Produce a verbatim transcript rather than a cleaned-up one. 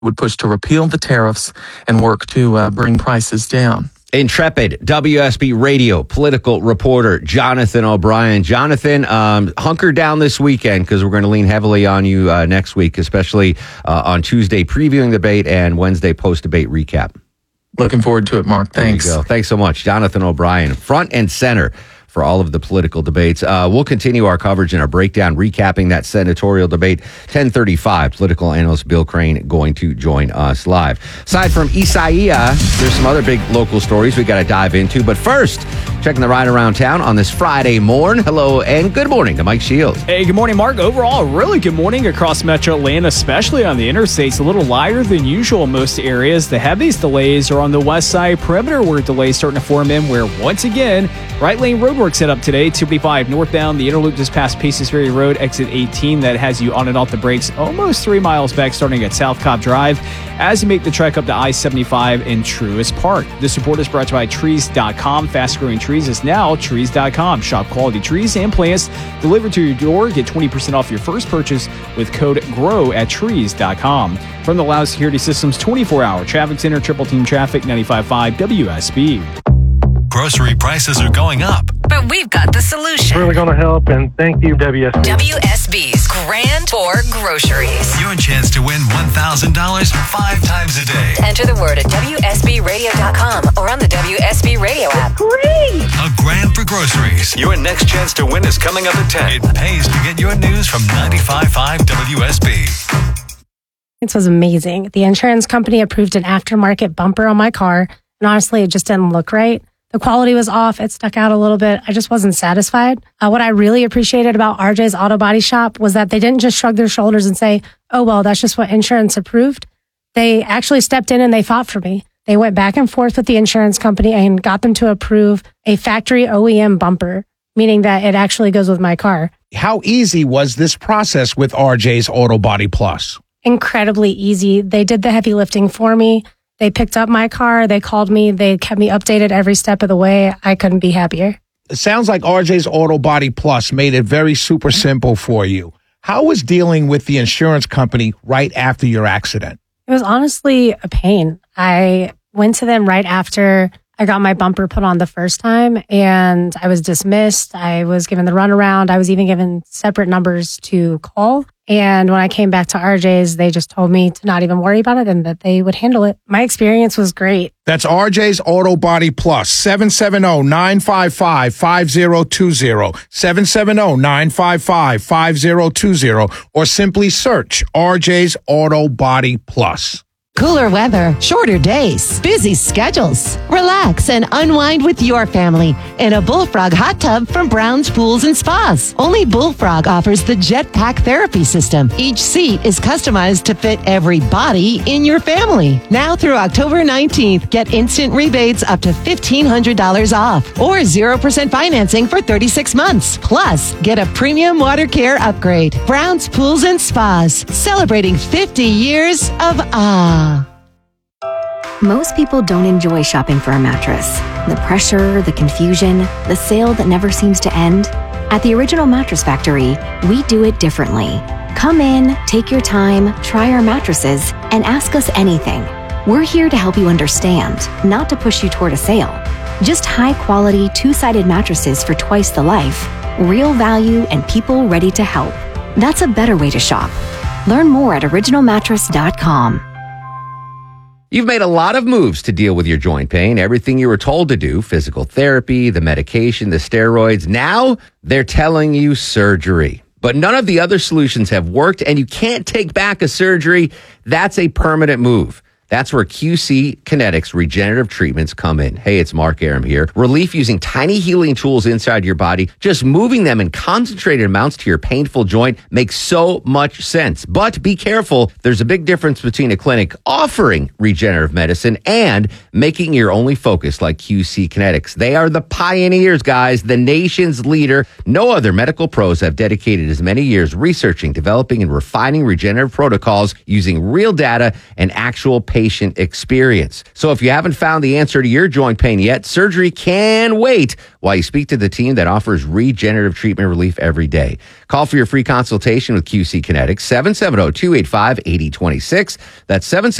would push to repeal the tariffs and work to uh, bring prices down. Intrepid W S B Radio political reporter Jonathan O'Brien. Jonathan, um, hunker down this weekend because we're going to lean heavily on you uh, next week, especially uh, on Tuesday previewing the debate and Wednesday post-debate recap. Looking forward to it, Mark. Thanks. There you go. Thanks so much. Jonathan O'Brien, front and center for all of the political debates. Uh, we'll continue our coverage and our breakdown, recapping that senatorial debate. ten thirty-five, political analyst Bill Crane going to join us live. Aside from Isaiah, there's some other big local stories we got to dive into. But first, checking the ride around town on this Friday morn. Hello and good morning to Mike Shields. Hey, good morning, Mark. Overall, really good morning across Metro Atlanta, especially on the interstates. A little lighter than usual in most areas. The heaviest delays are on the west side perimeter, where delays starting to form in, where once again, right lane roadwork set up today. two fifty-five northbound, the interloop just past Paces Ferry Road, exit eighteen. That has you on and off the brakes almost three miles back, starting at South Cobb Drive as you make the trek up to I seventy-five in Truist Park. This report is brought to you by trees dot com. Fast growing trees is now trees dot com. Shop quality trees and plants delivered to your door. Get twenty percent off your first purchase with code GROW at trees dot com. From the Loud Security Systems twenty-four hour Traffic Center, Triple Team Traffic, ninety-five point five W S B. Grocery prices are going up, but we've got the solution. Really going to help, and thank you, W S B. W S B's Grand Tour Groceries. Your chance to win one thousand dollars five times a day. Enter the word at W S B radio dot com or on the W S B Radio app. Great! A grand for groceries. Your next chance to win is coming up at ten. It pays to get your news from ninety-five point five W S B. It was amazing. The insurance company approved an aftermarket bumper on my car, and honestly, it just didn't look right. The quality was off. It stuck out a little bit. I just wasn't satisfied. Uh, what I really appreciated about R J's Auto Body Shop was that they didn't just shrug their shoulders and say, oh, well, that's just what insurance approved. They actually stepped in and they fought for me. They went back and forth with the insurance company and got them to approve a factory O E M bumper, meaning that it actually goes with my car. How easy was this process with R J's Auto Body Plus? Incredibly easy. They did the heavy lifting for me. They picked up my car. They called me. They kept me updated every step of the way. I couldn't be happier. It sounds like R J's Auto Body Plus made it very super simple for you. How was dealing with the insurance company right after your accident? It was honestly a pain. I went to them right after I got my bumper put on the first time, and I was dismissed. I was given the runaround. I was even given separate numbers to call. And when I came back to R J's, they just told me to not even worry about it and that they would handle it. My experience was great. That's R J's Auto Body Plus, seven seven zero, nine five five, five zero two zero, seven seven zero, nine five five, five zero two zero, or simply search R J's Auto Body Plus. Cooler weather, shorter days, busy schedules. Relax and unwind with your family in a Bullfrog hot tub from Brown's Pools and Spas. Only Bullfrog offers the Jetpack Therapy System. Each seat is customized to fit every body in your family. Now through October nineteenth, get instant rebates up to fifteen hundred dollars off or zero percent financing for thirty-six months. Plus, get a premium water care upgrade. Brown's Pools and Spas, celebrating fifty years of ah. Most people don't enjoy shopping for a mattress. The pressure, the confusion, the sale that never seems to end. At the Original Mattress Factory, we do it differently. Come in, take your time, try our mattresses, and ask us anything. We're here to help you understand, not to push you toward a sale. Just high-quality, two-sided mattresses for twice the life, real value, and people ready to help. That's a better way to shop. Learn more at original mattress dot com. You've made a lot of moves to deal with your joint pain. Everything you were told to do, physical therapy, the medication, the steroids. Now they're telling you surgery. But none of the other solutions have worked, and you can't take back a surgery. That's a permanent move. That's where Q C Kinetics regenerative treatments come in. Hey, it's Mark Aram here. Relief using tiny healing tools inside your body. Just moving them in concentrated amounts to your painful joint makes so much sense. But be careful. There's a big difference between a clinic offering regenerative medicine and making your only focus like Q C Kinetics. They are the pioneers, guys, the nation's leader. No other medical pros have dedicated as many years researching, developing, and refining regenerative protocols using real data and actual patient patient experience. So if you haven't found the answer to your joint pain yet, surgery can wait while you speak to the team that offers regenerative treatment relief every day. Call for your free consultation with Q C Kinetics, seven seven zero, two eight five, eight zero two six. That's seven